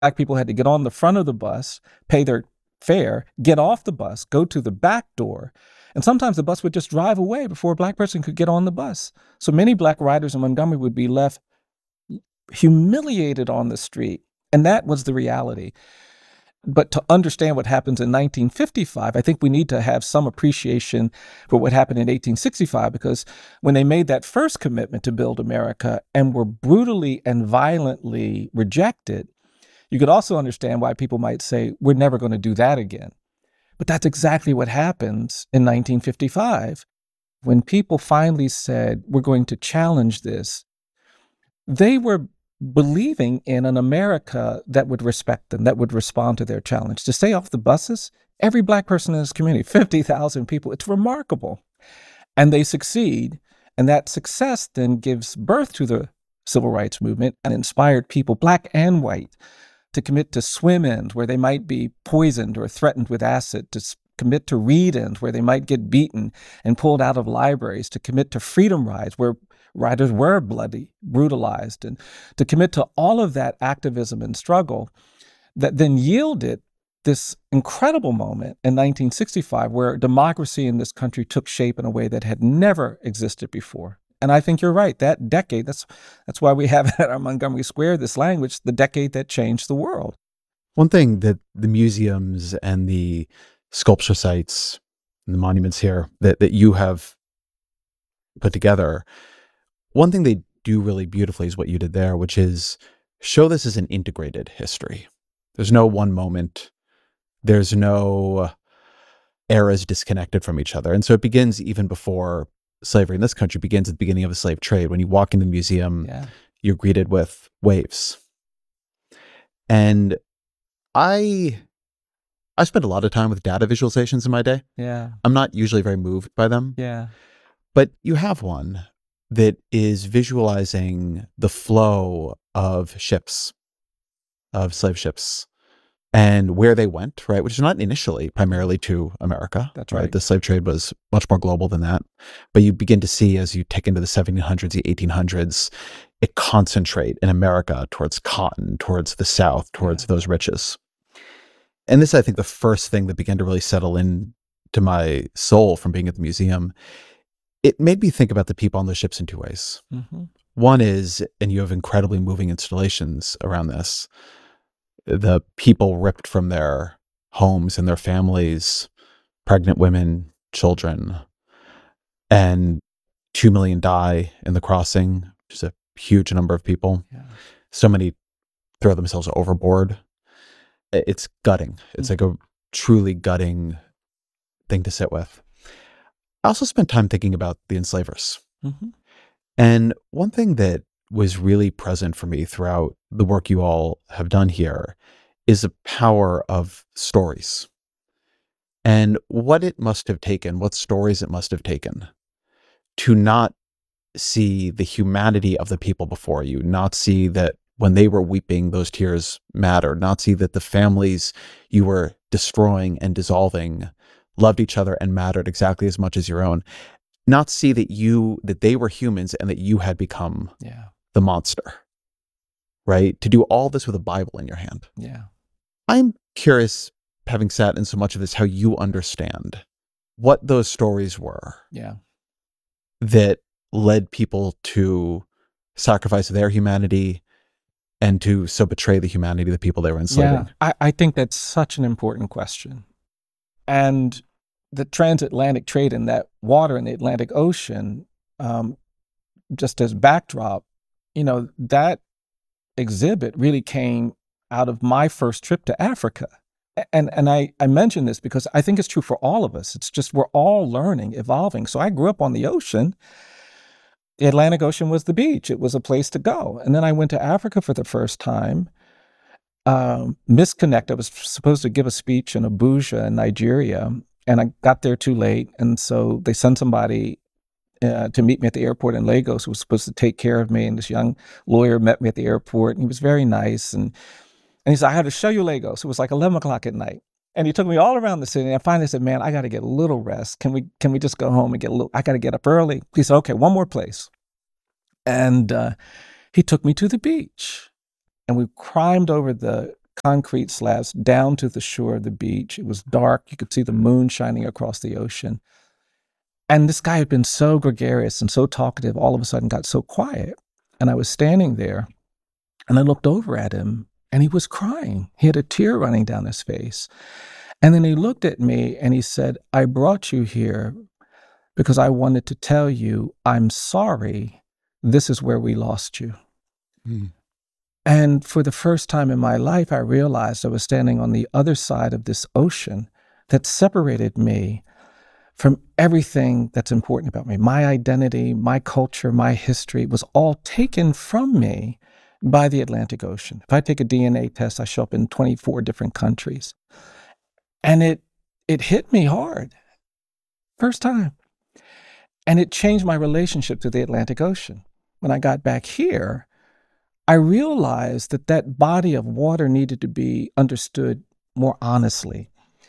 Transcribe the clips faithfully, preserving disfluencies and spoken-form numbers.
Black people had to get on the front of the bus, pay their fare, get off the bus, go to the back door. And sometimes the bus would just drive away before a Black person could get on the bus. So many Black riders in Montgomery would be left humiliated on the street. And that was the reality. But to understand what happens in nineteen fifty-five, I think we need to have some appreciation for what happened in eighteen sixty-five, because when they made that first commitment to build America and were brutally and violently rejected, you could also understand why people might say, we're never going to do that again. But that's exactly what happens in nineteen fifty-five. When people finally said, we're going to challenge this, they were believing in an America that would respect them, that would respond to their challenge. To stay off the buses, every Black person in this community, fifty thousand people, it's remarkable. And they succeed. And that success then gives birth to the civil rights movement and inspired people, Black and white, to commit to swim-ins where they might be poisoned or threatened with acid, to commit to read-ins where they might get beaten and pulled out of libraries, to commit to freedom rides where riders were bloody, brutalized, and to commit to all of that activism and struggle that then yielded this incredible moment in nineteen sixty-five where democracy in this country took shape in a way that had never existed before. And I think you're right, that decade, that's that's why we have at our Montgomery Square this language, the decade that changed the world. One thing that the museums and the sculpture sites and the monuments here that, that you have put together, one thing they do really beautifully is what you did there, which is show this as an integrated history. There's no one moment. There's no eras disconnected from each other. And so it begins even before slavery in this country, begins at the beginning of the slave trade. When you walk into the museum, yeah. you're greeted with waves. And I I spend a lot of time with data visualizations in my day. Yeah. I'm not usually very moved by them. Yeah. But you have one that is visualizing the flow of ships, of slave ships, and where they went, right? Which is not initially primarily to America. That's right. The slave trade was much more global than that. But you begin to see, as you take into the seventeen hundreds, the eighteen hundreds, it concentrate in America towards cotton, towards the South, towards yeah. those riches. And this is, I think, the first thing that began to really settle in to my soul from being at the museum. It made me think about the people on the ships in two ways. Mm-hmm. One is, and you have incredibly moving installations around this, the people ripped from their homes and their families, pregnant women, children, and two million die in the crossing, which is a huge number of people. Yeah. So many throw themselves overboard. It's gutting. It's mm-hmm. like a truly gutting thing to sit with. I also spent time thinking about the enslavers. Mm-hmm. And one thing that was really present for me throughout the work you all have done here is the power of stories and what it must have taken, what stories it must have taken to not see the humanity of the people before you, not see that when they were weeping, those tears mattered, not see that the families you were destroying and dissolving loved each other and mattered exactly as much as your own, not see that you, that they were humans and that you had become yeah. the monster, right? To do all this with a Bible in your hand. Yeah. I'm curious, having sat in so much of this, how you understand what those stories were yeah. that led people to sacrifice their humanity and to so betray the humanity of the people they were enslaving. Yeah, I, I think that's such an important question. And the transatlantic trade in that water in the Atlantic Ocean, um, just as backdrop, you know, that exhibit really came out of my first trip to Africa. And and I, I mention this because I think it's true for all of us. It's just we're all learning, evolving. So I grew up on the ocean. The Atlantic Ocean was the beach. It was a place to go. And then I went to Africa for the first time. Um, misconnect. I was supposed to give a speech in Abuja in Nigeria, and I got there too late. And so they sent somebody uh, to meet me at the airport in Lagos who was supposed to take care of me. And this young lawyer met me at the airport, and he was very nice. And, and he said, I had to show you Lagos. It was like eleven o'clock at night. And he took me all around the city. And I finally said, man, I got to get a little rest. Can we, can we just go home and get a little, I got to get up early. He said, okay, one more place. And uh, he took me to the beach. And we climbed over the concrete slabs down to the shore of the beach. It was dark. You could see the moon shining across the ocean. And this guy had been so gregarious and so talkative, all of a sudden got so quiet. And I was standing there and I looked over at him and he was crying. He had a tear running down his face. And then he looked at me and he said, I brought you here because I wanted to tell you, I'm sorry. This is where we lost you. Mm. And for the first time in my life, I realized I was standing on the other side of this ocean that separated me from everything that's important about me. My identity, my culture, my history was all taken from me by the Atlantic Ocean. If I take a D N A test, I show up in twenty-four different countries. And it it hit me hard. First time. And it changed my relationship to the Atlantic Ocean. When I got back here, I realized that that body of water needed to be understood more honestly.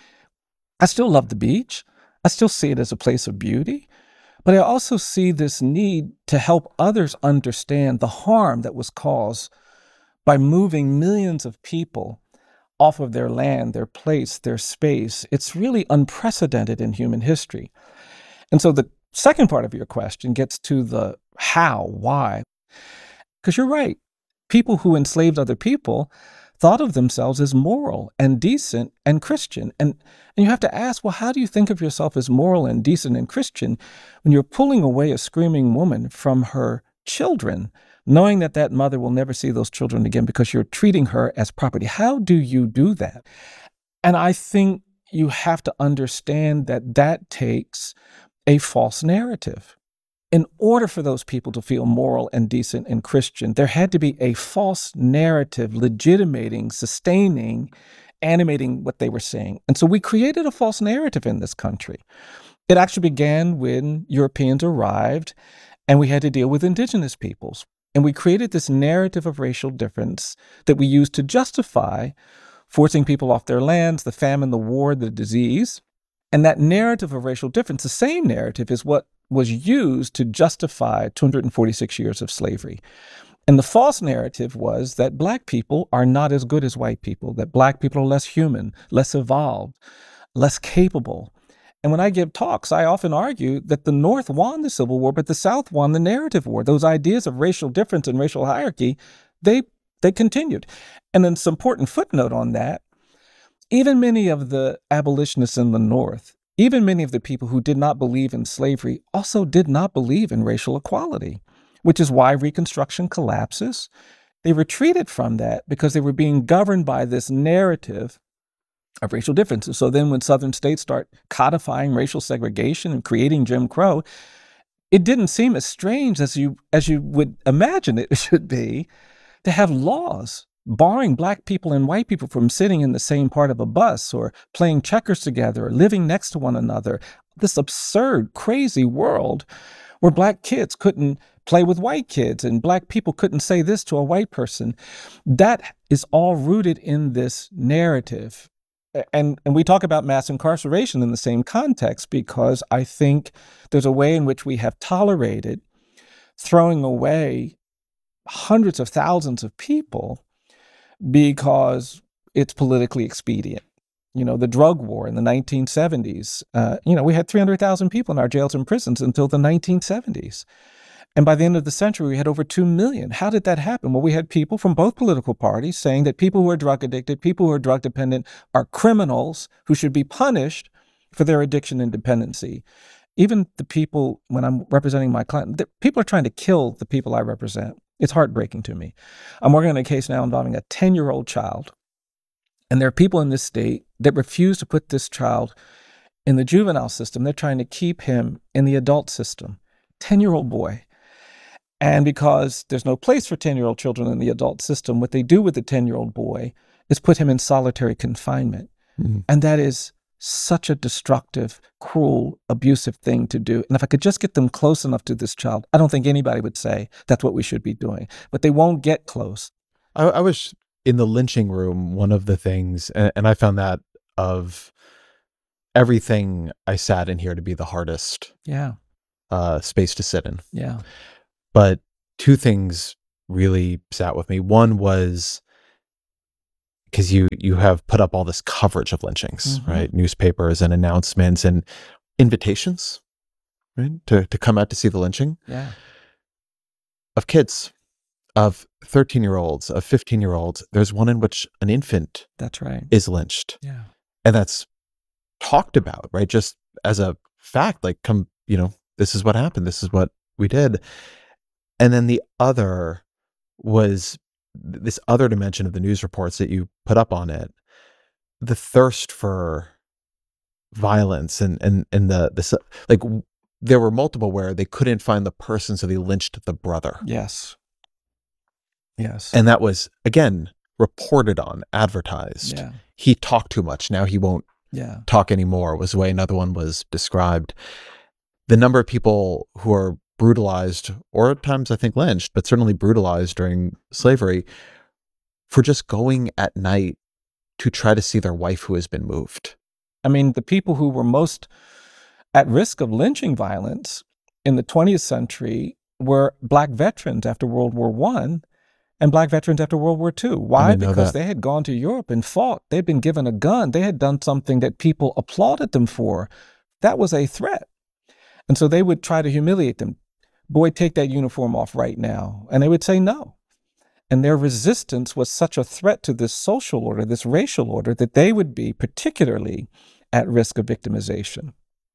I still love the beach. I still see it as a place of beauty, but I also see this need to help others understand the harm that was caused by moving millions of people off of their land, their place, their space. It's really unprecedented in human history. And so the second part of your question gets to the how, why. Because you're right. People who enslaved other people thought of themselves as moral and decent and Christian. And, and you have to ask, well, how do you think of yourself as moral and decent and Christian when you're pulling away a screaming woman from her children, knowing that that mother will never see those children again because you're treating her as property? How do you do that? And I think you have to understand that that takes a false narrative. In order for those people to feel moral and decent and Christian, there had to be a false narrative legitimating, sustaining, animating what they were saying. And so we created a false narrative in this country. It actually began when Europeans arrived and we had to deal with indigenous peoples. And we created this narrative of racial difference that we used to justify forcing people off their lands, the famine, the war, the disease. And that narrative of racial difference, the same narrative, is what was used to justify two hundred forty-six years of slavery. And the false narrative was that Black people are not as good as white people, that Black people are less human, less evolved, less capable. And when I give talks, I often argue that the North won the Civil War, but the South won the narrative war. Those ideas of racial difference and racial hierarchy, they, they continued. And then some important footnote on that, even many of the abolitionists in the North, even many of the people who did not believe in slavery also did not believe in racial equality, which is why Reconstruction collapses. They retreated from that because they were being governed by this narrative of racial differences. So then when Southern states start codifying racial segregation and creating Jim Crow, it didn't seem as strange as you, as you would imagine it should be to have laws barring Black people and white people from sitting in the same part of a bus or playing checkers together or living next to one another. This absurd, crazy world where Black kids couldn't play with white kids and Black people couldn't say this to a white person. That is all rooted in this narrative. And, and we talk about mass incarceration in the same context because I think there's a way in which we have tolerated throwing away hundreds of thousands of people because it's politically expedient. You know, the drug war in the nineteen seventies, uh, you know, we had three hundred thousand people in our jails and prisons until the nineteen seventies. And by the end of the century, we had over two million. How did that happen? Well, we had people from both political parties saying that people who are drug addicted, people who are drug dependent are criminals who should be punished for their addiction and dependency. Even the people, when I'm representing my client, the, people are trying to kill the people I represent. It's heartbreaking to me. I'm working on a case now involving a ten-year-old child. And there are people in this state that refuse to put this child in the juvenile system. They're trying to keep him in the adult system. ten-year-old boy. And because there's no place for ten-year-old children in the adult system, what they do with the ten-year-old boy is put him in solitary confinement. Mm-hmm. And that is such a destructive, cruel, abusive thing to do. And if I could just get them close enough to this child, I don't think anybody would say that's what we should be doing. But they won't get close. I, I was in the lynching room, one of the things, and, and I found that of everything I sat in here to be the hardest yeah. uh, space to sit in. Yeah. But two things really sat with me. One was because you you have put up all this coverage of lynchings, Mm-hmm. right? Newspapers and announcements and invitations, right? To to come out to see the lynching Yeah. of kids, of thirteen year olds, of fifteen year olds. There's one in which an infant That's right. is lynched. Yeah. And that's talked about, right? Just as a fact, like, come, you know, this is what happened. This is what we did. And then the other was this other dimension of the news reports that you put up on it, the thirst for violence and, and, and the, this, like, w- there were multiple where they couldn't find the person, so they lynched the brother. Yes. Yes. And that was, again, reported on, advertised. Yeah. He talked too much. Now he won't Yeah. talk anymore, was the way another one was described. The number of people who are brutalized, or at times I think lynched, but certainly brutalized during slavery for just going at night to try to see their wife who has been moved. I mean, the people who were most at risk of lynching violence in the twentieth century were Black veterans after World War One and Black veterans after World War Two. Why? didn't know Because that. they had gone to Europe and fought. They'd been given a gun. They had done something that people applauded them for. That was a threat. And so they would try to humiliate them. Boy, take that uniform off right now. And they would say no. And their resistance was such a threat to this social order, this racial order, that they would be particularly at risk of victimization.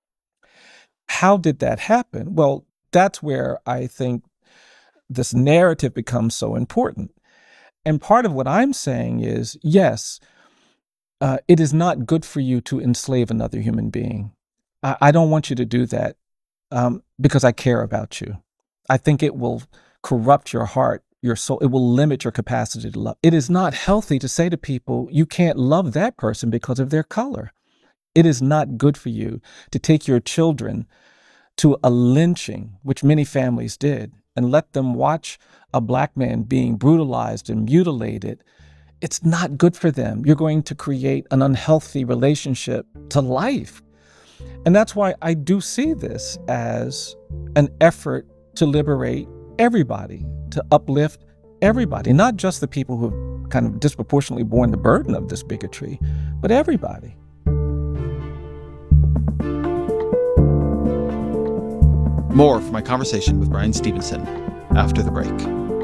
How did that happen? Well, that's where I think this narrative becomes so important. And part of what I'm saying is, yes, uh, it is not good for you to enslave another human being. I, I don't want you to do that um, because I care about you. I think it will corrupt your heart, your soul. It will limit your capacity to love. It is not healthy to say to people, you can't love that person because of their color. It is not good for you to take your children to a lynching, which many families did, and let them watch a Black man being brutalized and mutilated. It's not good for them. You're going to create an unhealthy relationship to life. And that's why I do see this as an effort to liberate everybody, to uplift everybody, not just the people who have kind of disproportionately borne the burden of this bigotry, but everybody. More from my conversation with Bryan Stevenson after the break.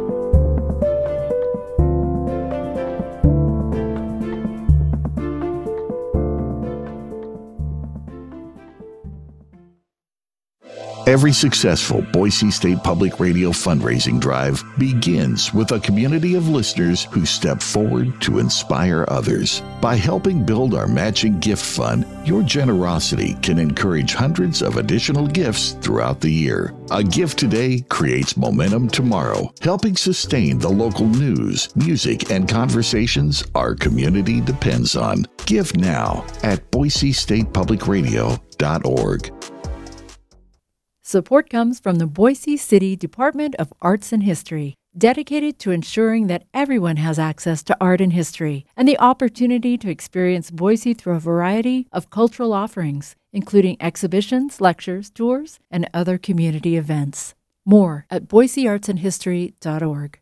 Every successful Boise State Public Radio fundraising drive begins with a community of listeners who step forward to inspire others. By helping build our matching gift fund, your generosity can encourage hundreds of additional gifts throughout the year. A gift today creates momentum tomorrow, helping sustain the local news, music, and conversations our community depends on. Give now at boise state public radio dot org. Support comes from the Boise City Department of Arts and History, dedicated to ensuring that everyone has access to art and history and the opportunity to experience Boise through a variety of cultural offerings, including exhibitions, lectures, tours, and other community events. More at boise arts and history dot org.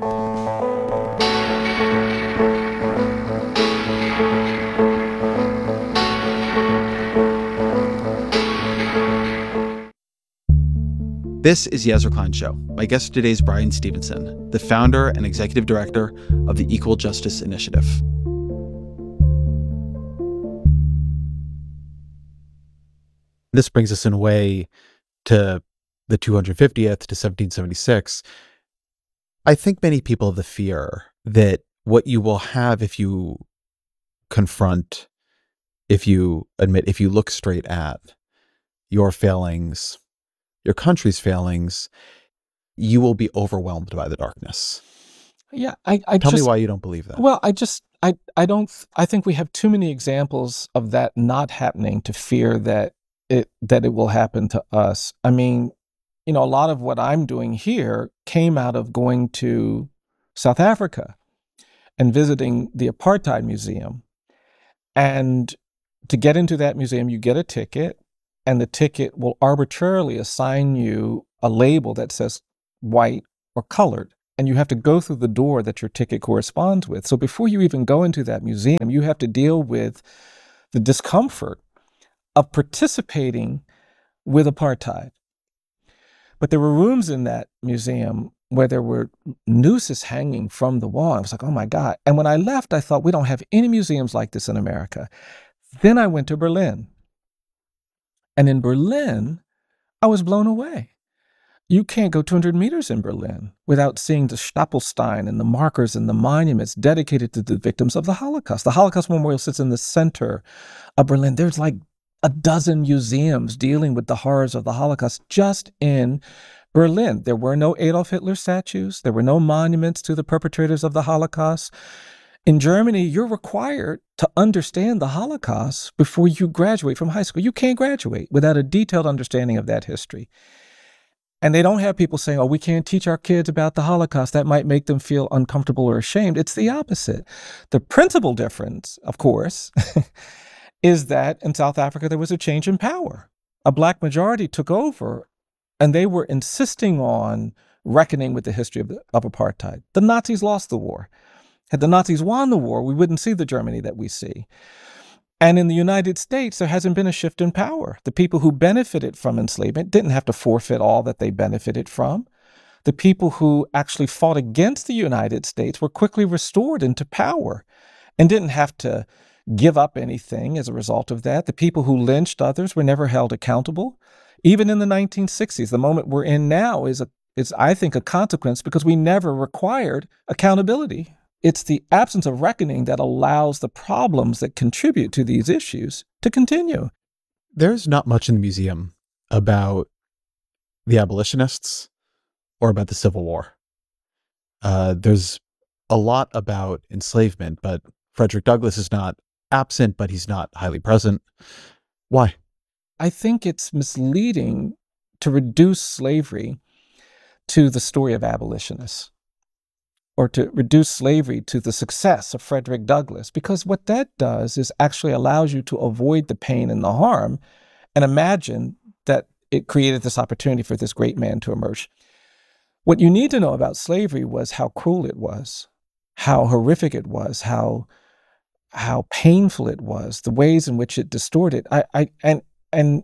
This is Yezra Klein Show. My guest today is Bryan Stevenson, the founder and executive director of the Equal Justice Initiative. This brings us in a way to the two hundred fiftieth, to seventeen seventy-six. I think many people have the fear that what you will have if you confront, if you admit, if you look straight at your failings, your country's failings, you will be overwhelmed by the darkness. Yeah, I, I Tell just, me why you don't believe that. Well, I just, I, I don't, I think we have too many examples of that not happening to fear that it, that it will happen to us. I mean, you know, a lot of what I'm doing here came out of going to South Africa and visiting the Apartheid Museum. And to get into that museum, you get a ticket, and the ticket will arbitrarily assign you a label that says white or colored. and you have to go through the door that your ticket corresponds with. So before you even go into that museum, you have to deal with the discomfort of participating with apartheid. But there were rooms in that museum where there were nooses hanging from the wall. I was like, oh my God. And when I left, I thought, we don't have any museums like this in America. Then I went to Berlin. And in Berlin, I was blown away. You can't go two hundred meters in Berlin without seeing the Stapelstein and the markers and the monuments dedicated to the victims of the Holocaust. The Holocaust Memorial sits in the center of Berlin. There's like a dozen museums dealing with the horrors of the Holocaust just in Berlin. There were no Adolf Hitler statues. There were no monuments to the perpetrators of the Holocaust. In Germany, you're required to understand the Holocaust before you graduate from high school. You can't graduate without a detailed understanding of that history. And they don't have people saying, oh, we can't teach our kids about the Holocaust. That might make them feel uncomfortable or ashamed. It's the opposite. The principal difference, of course, is that in South Africa, there was a change in power. A Black majority took over, and they were insisting on reckoning with the history of, the, of apartheid. The Nazis lost the war. Had the Nazis won the war, we wouldn't see the Germany that we see. And in the United States, there hasn't been a shift in power. The people who benefited from enslavement didn't have to forfeit all that they benefited from. The people who actually fought against the United States were quickly restored into power and didn't have to give up anything as a result of that. The people who lynched others were never held accountable. Even in the nineteen sixties, the moment we're in now is, a, is I think, a consequence because we never required accountability. It's the absence of reckoning that allows the problems that contribute to these issues to continue. There's not much in the museum about the abolitionists or about the Civil War. Uh, there's a lot about enslavement, but Frederick Douglass is not absent, but he's not highly present. Why? I think it's misleading to reduce slavery to the story of abolitionists, or to reduce slavery to the success of Frederick Douglass, because what that does is actually allows you to avoid the pain and the harm and imagine that it created this opportunity for this great man to emerge. What you need to know about slavery was how cruel it was, how horrific it was, how how painful it was, the ways in which it distorted. I, I and and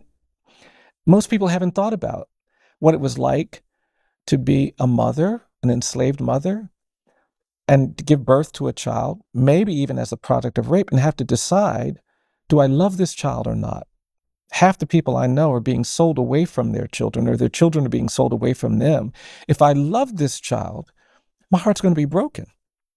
most people haven't thought about what it was like to be a mother, an enslaved mother, and to give birth to a child, maybe even as a product of rape, and have to decide, do I love this child or not? Half the people I know are being sold away from their children, or their children are being sold away from them. If I love this child, my heart's going to be broken.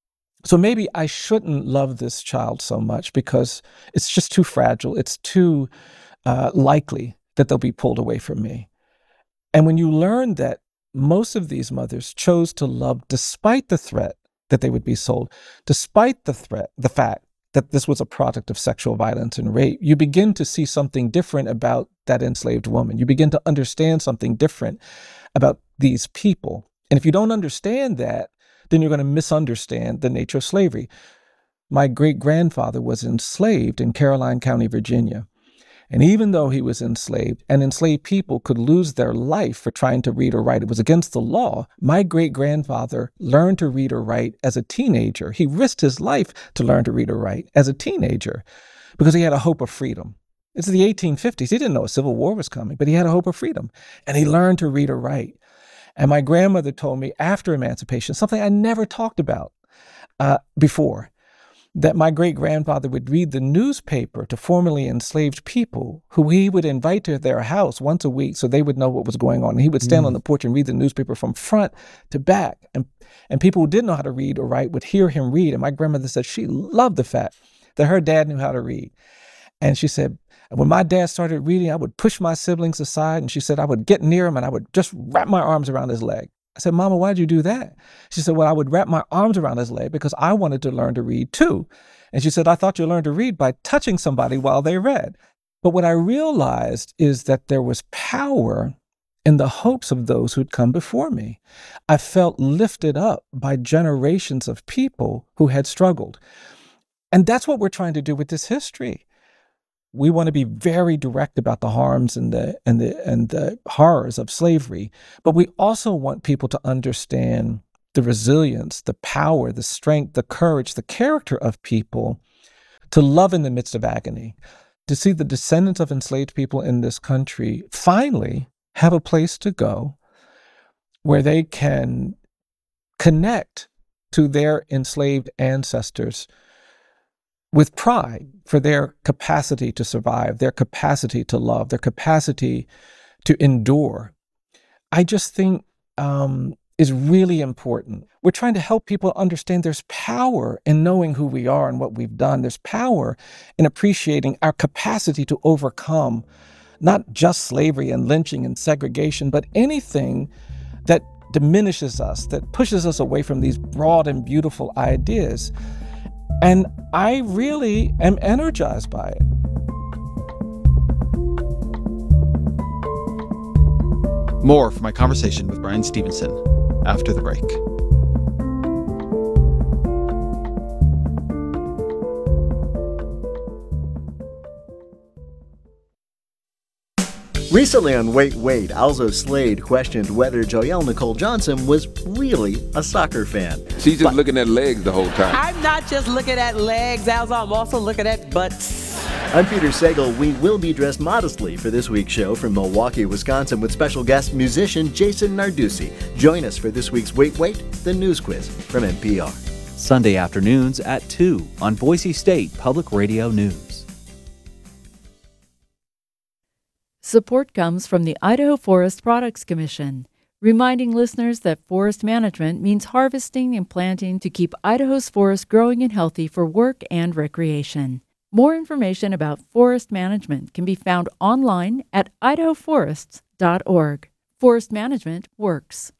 So maybe I shouldn't love this child so much because it's just too fragile. It's too uh, likely that they'll be pulled away from me. And when you learn that most of these mothers chose to love despite the threat that they would be sold, despite the threat, the fact that this was a product of sexual violence and rape, you begin to see something different about that enslaved woman. You begin to understand something different about these people. And if you don't understand that, then you're going to misunderstand the nature of slavery. My great-grandfather was enslaved in Caroline County, Virginia. And even though he was enslaved, and enslaved people could lose their life for trying to read or write, it was against the law. My great-grandfather learned to read or write as a teenager. He risked his life to learn to read or write as a teenager because he had a hope of freedom. It's the eighteen fifties. He didn't know a civil war was coming, but he had a hope of freedom. And he learned to read or write. And my grandmother told me after emancipation, something I never talked about uh, before, that my great-grandfather would read the newspaper to formerly enslaved people who he would invite to their house once a week so they would know what was going on. And he would stand mm. on the porch and read the newspaper from front to back. And, and people who didn't know how to read or write would hear him read. And my grandmother said she loved the fact that her dad knew how to read. And she said, when my dad started reading, I would push my siblings aside. And she said, I would get near him and I would just wrap my arms around his leg. I said, Mama, why'd you do that? She said, well, I would wrap my arms around his leg because I wanted to learn to read too. And she said, I thought you learned to read by touching somebody while they read. But what I realized is that there was power in the hopes of those who'd come before me. I felt lifted up by generations of people who had struggled. And that's what we're trying to do with this history. We want to be very direct about the harms and the and the and the horrors of slavery, but we also want people to understand the resilience, the power, the strength, the courage, the character of people to love in the midst of agony, to see the descendants of enslaved people in this country finally have a place to go where they can connect to their enslaved ancestors with pride for their capacity to survive, their capacity to love, their capacity to endure. I just think um, is really important. We're trying to help people understand there's power in knowing who we are and what we've done. There's power in appreciating our capacity to overcome not just slavery and lynching and segregation, but anything that diminishes us, that pushes us away from these broad and beautiful ideas. And I really am energized by it. More from my conversation with Bryan Stevenson after the break. Recently on Wait, Wait, Alzo Slade questioned whether Joyelle Nicole Johnson was really a soccer fan. She's just But- looking at legs the whole time. I'm not just looking at legs, Alzo. I'm also looking at butts. I'm Peter Sagal. We will be dressed modestly for this week's show from Milwaukee, Wisconsin, with special guest musician Jason Narducci. Join us for this week's Wait, Wait, the news quiz from N P R. Sunday afternoons at two on Boise State Public Radio News. Support comes from the Idaho Forest Products Commission, reminding listeners that forest management means harvesting and planting to keep Idaho's forests growing and healthy for work and recreation. More information about forest management can be found online at idaho forests dot org. Forest management works.